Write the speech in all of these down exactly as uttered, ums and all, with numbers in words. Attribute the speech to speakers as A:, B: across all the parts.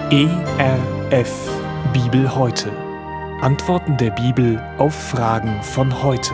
A: E R F Bibel heute. Antworten der Bibel auf Fragen von heute.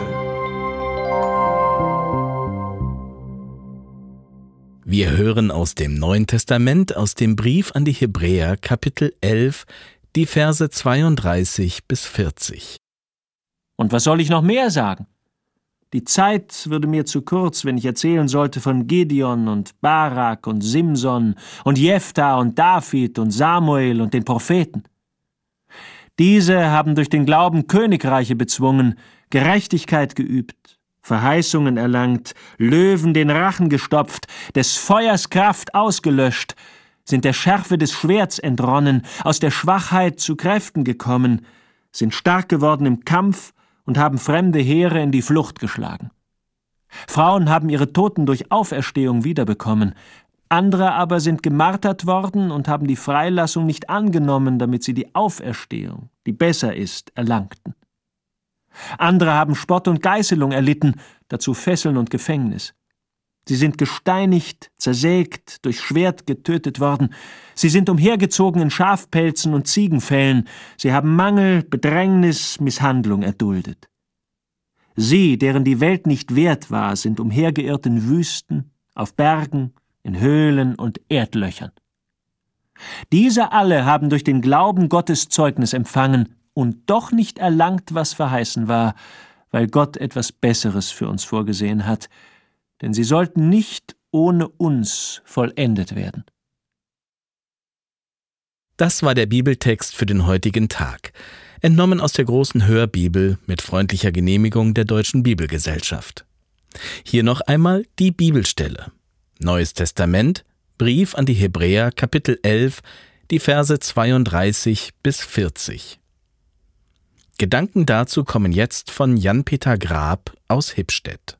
B: Wir hören aus dem Neuen Testament, aus dem Brief an die Hebräer, Kapitel elf, die Verse zweiunddreißig bis vierzig.
C: Und was soll ich noch mehr sagen? Die Zeit würde mir zu kurz, wenn ich erzählen sollte von Gideon und Barak und Simson und Jephthah und David und Samuel und den Propheten. Diese haben durch den Glauben Königreiche bezwungen, Gerechtigkeit geübt, Verheißungen erlangt, Löwen den Rachen gestopft, des Feuers Kraft ausgelöscht, sind der Schärfe des Schwerts entronnen, aus der Schwachheit zu Kräften gekommen, sind stark geworden im Kampf und haben fremde Heere in die Flucht geschlagen. Frauen haben ihre Toten durch Auferstehung wiederbekommen, andere aber sind gemartert worden und haben die Freilassung nicht angenommen, damit sie die Auferstehung, die besser ist, erlangten. Andere haben Spott und Geißelung erlitten, dazu Fesseln und Gefängnis. Sie sind gesteinigt, zersägt, durch Schwert getötet worden. Sie sind umhergezogen in Schafpelzen und Ziegenfellen. Sie haben Mangel, Bedrängnis, Misshandlung erduldet. Sie, deren die Welt nicht wert war, sind umhergeirrt in Wüsten, auf Bergen, in Höhlen und Erdlöchern. Diese alle haben durch den Glauben Gottes Zeugnis empfangen und doch nicht erlangt, was verheißen war, weil Gott etwas Besseres für uns vorgesehen hat, denn sie sollten nicht ohne uns vollendet werden.
B: Das war der Bibeltext für den heutigen Tag, entnommen aus der großen Hörbibel mit freundlicher Genehmigung der Deutschen Bibelgesellschaft. Hier noch einmal die Bibelstelle. Neues Testament, Brief an die Hebräer, Kapitel elf, die Verse zweiunddreißig bis vierzig. Gedanken dazu kommen jetzt von Jan-Peter Grab aus Hippstedt.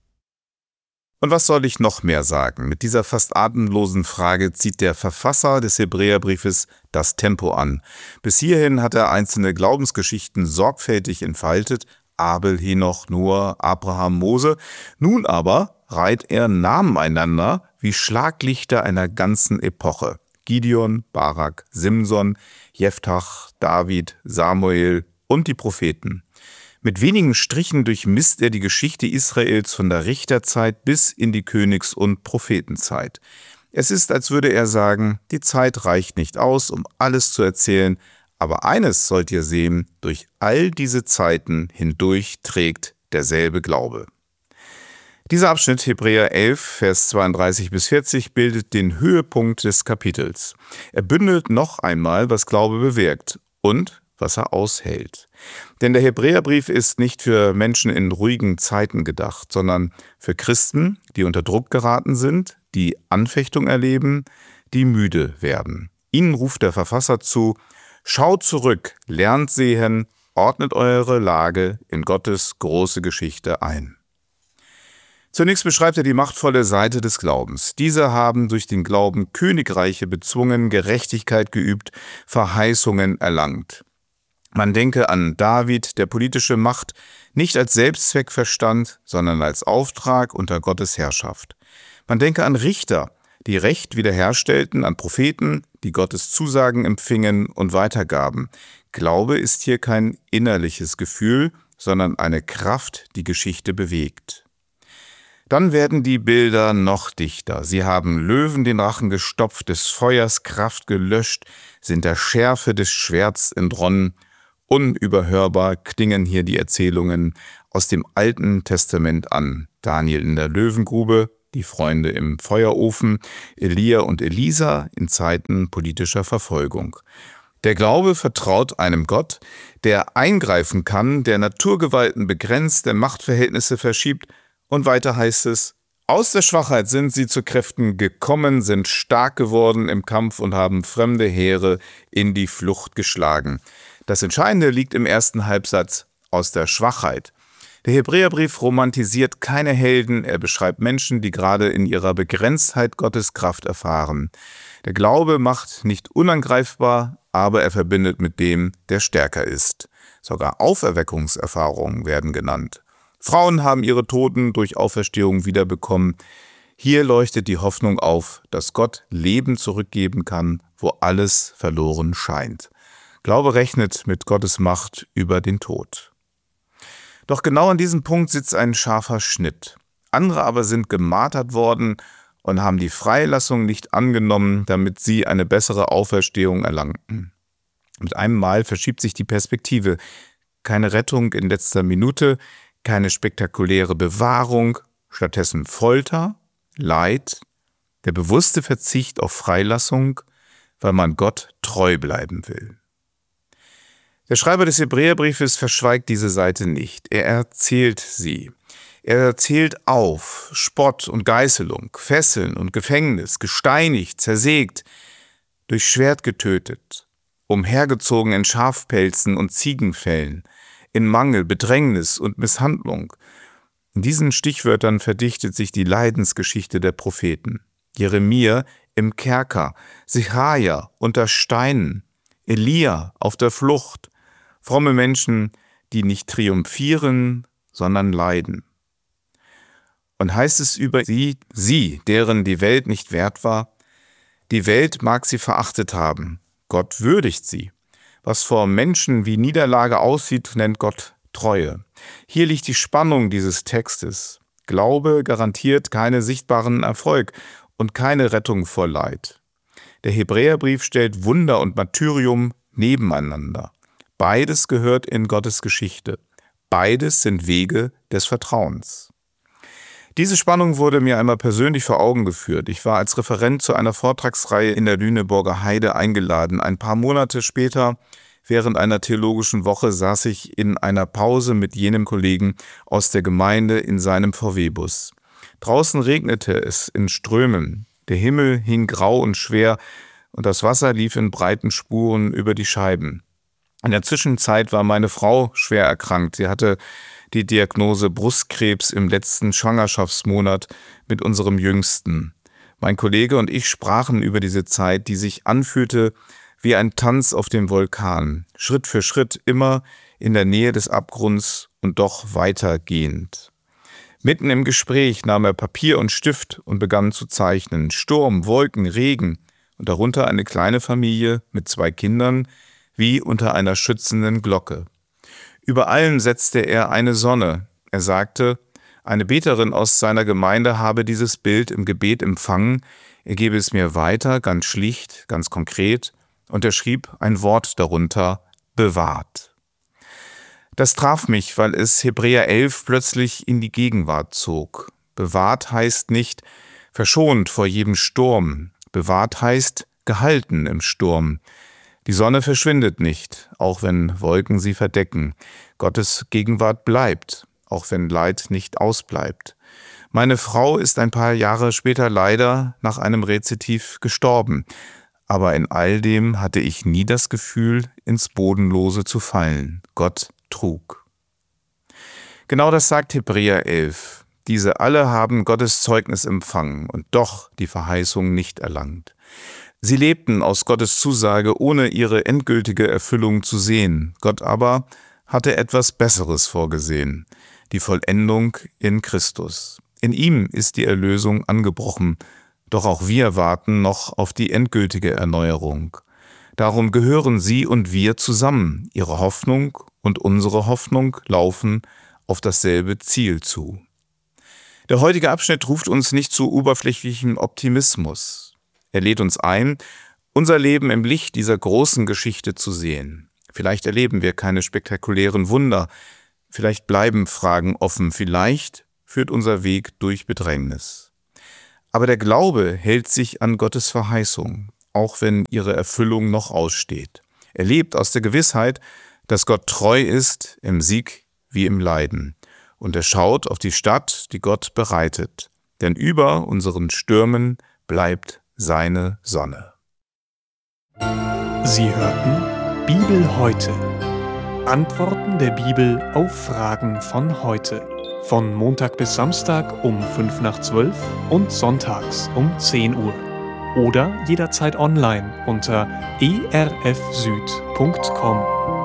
D: Und was soll ich noch mehr sagen? Mit dieser fast atemlosen Frage zieht der Verfasser des Hebräerbriefes das Tempo an. Bis hierhin hat er einzelne Glaubensgeschichten sorgfältig entfaltet, Abel, Henoch, Noah, Abraham, Mose. Nun aber reiht er Namen einander wie Schlaglichter einer ganzen Epoche. Gideon, Barak, Simson, Jephthah, David, Samuel und die Propheten. Mit wenigen Strichen durchmisst er die Geschichte Israels von der Richterzeit bis in die Königs- und Prophetenzeit. Es ist, als würde er sagen, die Zeit reicht nicht aus, um alles zu erzählen, aber eines sollt ihr sehen, durch all diese Zeiten hindurch trägt derselbe Glaube. Dieser Abschnitt, Hebräer elf, Vers zweiunddreißig bis vierzig, bildet den Höhepunkt des Kapitels. Er bündelt noch einmal, was Glaube bewirkt und was er aushält. Denn der Hebräerbrief ist nicht für Menschen in ruhigen Zeiten gedacht, sondern für Christen, die unter Druck geraten sind, die Anfechtung erleben, die müde werden. Ihnen ruft der Verfasser zu: Schaut zurück, lernt sehen, ordnet eure Lage in Gottes große Geschichte ein. Zunächst beschreibt er die machtvolle Seite des Glaubens. Diese haben durch den Glauben Königreiche bezwungen, Gerechtigkeit geübt, Verheißungen erlangt. Man denke an David, der politische Macht nicht als Selbstzweck verstand, sondern als Auftrag unter Gottes Herrschaft. Man denke an Richter, die Recht wiederherstellten, an Propheten, die Gottes Zusagen empfingen und weitergaben. Glaube ist hier kein innerliches Gefühl, sondern eine Kraft, die Geschichte bewegt. Dann werden die Bilder noch dichter. Sie haben Löwen den Rachen gestopft, des Feuers Kraft gelöscht, sind der Schärfe des Schwerts entronnen. Unüberhörbar klingen hier die Erzählungen aus dem Alten Testament an. Daniel in der Löwengrube, die Freunde im Feuerofen, Elia und Elisa in Zeiten politischer Verfolgung. Der Glaube vertraut einem Gott, der eingreifen kann, der Naturgewalten begrenzt, der Machtverhältnisse verschiebt. Und weiter heißt es: Aus der Schwachheit sind sie zu Kräften gekommen, sind stark geworden im Kampf und haben fremde Heere in die Flucht geschlagen. Das Entscheidende liegt im ersten Halbsatz: aus der Schwachheit. Der Hebräerbrief romantisiert keine Helden, er beschreibt Menschen, die gerade in ihrer Begrenztheit Gottes Kraft erfahren. Der Glaube macht nicht unangreifbar, aber er verbindet mit dem, der stärker ist. Sogar Auferweckungserfahrungen werden genannt. Frauen haben ihre Toten durch Auferstehung wiederbekommen. Hier leuchtet die Hoffnung auf, dass Gott Leben zurückgeben kann, wo alles verloren scheint. Glaube rechnet mit Gottes Macht über den Tod. Doch genau an diesem Punkt sitzt ein scharfer Schnitt. Andere aber sind gemartert worden und haben die Freilassung nicht angenommen, damit sie eine bessere Auferstehung erlangten. Mit einem Mal verschiebt sich die Perspektive. Keine Rettung in letzter Minute, keine spektakuläre Bewahrung, stattdessen Folter, Leid, der bewusste Verzicht auf Freilassung, weil man Gott treu bleiben will. Der Schreiber des Hebräerbriefes verschweigt diese Seite nicht. Er erzählt sie. Er zählt auf Spott und Geißelung, Fesseln und Gefängnis, gesteinigt, zersägt, durch Schwert getötet, umhergezogen in Schafpelzen und Ziegenfellen, in Mangel, Bedrängnis und Misshandlung. In diesen Stichwörtern verdichtet sich die Leidensgeschichte der Propheten. Jeremia im Kerker, Sicharja unter Steinen, Elia auf der Flucht, fromme Menschen, die nicht triumphieren, sondern leiden. Und heißt es über sie, sie, deren die Welt nicht wert war, die Welt mag sie verachtet haben, Gott würdigt sie. Was vor Menschen wie Niederlage aussieht, nennt Gott Treue. Hier liegt die Spannung dieses Textes. Glaube garantiert keinen sichtbaren Erfolg und keine Rettung vor Leid. Der Hebräerbrief stellt Wunder und Martyrium nebeneinander. Beides gehört in Gottes Geschichte. Beides sind Wege des Vertrauens. Diese Spannung wurde mir einmal persönlich vor Augen geführt. Ich war als Referent zu einer Vortragsreihe in der Lüneburger Heide eingeladen. Ein paar Monate später, während einer theologischen Woche, saß ich in einer Pause mit jenem Kollegen aus der Gemeinde in seinem V W-Bus. Draußen regnete es in Strömen. Der Himmel hing grau und schwer und das Wasser lief in breiten Spuren über die Scheiben. In der Zwischenzeit war meine Frau schwer erkrankt. Sie hatte die Diagnose Brustkrebs im letzten Schwangerschaftsmonat mit unserem Jüngsten. Mein Kollege und ich sprachen über diese Zeit, die sich anfühlte wie ein Tanz auf dem Vulkan, Schritt für Schritt immer in der Nähe des Abgrunds und doch weitergehend. Mitten im Gespräch nahm er Papier und Stift und begann zu zeichnen. Sturm, Wolken, Regen und darunter eine kleine Familie mit zwei Kindern, wie unter einer schützenden Glocke. Über allem setzte er eine Sonne. Er sagte, eine Beterin aus seiner Gemeinde habe dieses Bild im Gebet empfangen, er gebe es mir weiter, ganz schlicht, ganz konkret, und er schrieb ein Wort darunter, bewahrt. Das traf mich, weil es Hebräer elf plötzlich in die Gegenwart zog. Bewahrt heißt nicht verschont vor jedem Sturm, bewahrt heißt gehalten im Sturm. Die Sonne verschwindet nicht, auch wenn Wolken sie verdecken. Gottes Gegenwart bleibt, auch wenn Leid nicht ausbleibt. Meine Frau ist ein paar Jahre später leider nach einem Rezitiv gestorben. Aber in all dem hatte ich nie das Gefühl, ins Bodenlose zu fallen. Gott trug. Genau das sagt Hebräer elf. Diese alle haben Gottes Zeugnis empfangen und doch die Verheißung nicht erlangt. Sie lebten aus Gottes Zusage, ohne ihre endgültige Erfüllung zu sehen. Gott aber hatte etwas Besseres vorgesehen, die Vollendung in Christus. In ihm ist die Erlösung angebrochen, doch auch wir warten noch auf die endgültige Erneuerung. Darum gehören sie und wir zusammen. Ihre Hoffnung und unsere Hoffnung laufen auf dasselbe Ziel zu. Der heutige Abschnitt ruft uns nicht zu oberflächlichem Optimismus. Er lädt uns ein, unser Leben im Licht dieser großen Geschichte zu sehen. Vielleicht erleben wir keine spektakulären Wunder, vielleicht bleiben Fragen offen, vielleicht führt unser Weg durch Bedrängnis. Aber der Glaube hält sich an Gottes Verheißung, auch wenn ihre Erfüllung noch aussteht. Er lebt aus der Gewissheit, dass Gott treu ist im Sieg wie im Leiden. Und er schaut auf die Stadt, die Gott bereitet. Denn über unseren Stürmen bleibt seine Sonne.
A: Sie hörten Bibel heute. Antworten der Bibel auf Fragen von heute. Von Montag bis Samstag um fünf nach zwölf und sonntags um zehn Uhr. Oder jederzeit online unter e r f süd punkt com.